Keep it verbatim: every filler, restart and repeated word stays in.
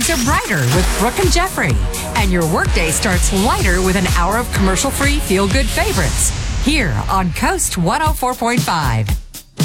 mornings are brighter with Brooke and Jeffrey. And your workday starts lighter with an hour of commercial-free feel-good favorites. Here on Coast one oh four point five.